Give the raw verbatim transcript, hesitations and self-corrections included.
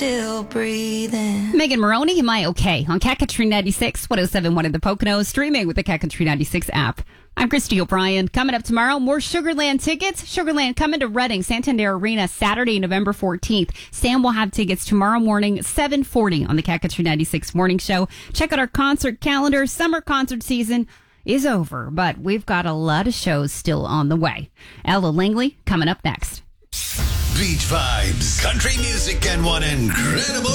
still breathing. Megan Maroney, am I okay? On Cat Country ninety-six, one oh seven point one in the Poconos, streaming with the Cat Country ninety-six app. I'm Christy O'Brien. Coming up tomorrow, more Sugarland tickets. Sugarland coming to Reading, Santander Arena, Saturday, November fourteenth. Sam will have tickets tomorrow morning, seven forty on the Cat Country ninety-six morning show. Check out our concert calendar. Summer concert season is over, but we've got a lot of shows still on the way. Ella Langley coming up next. Beach vibes, country music, and one incredible